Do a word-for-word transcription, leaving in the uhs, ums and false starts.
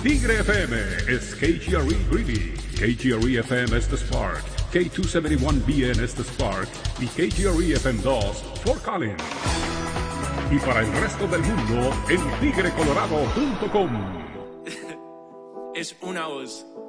Tigre F M is K G R E Greeley, K G R E F M es The Spark, K doscientos setenta y uno B N es The Spark y K G R E F M dos Fort Collins. Y para el resto del mundo en tigre colorado punto com. Es una voz.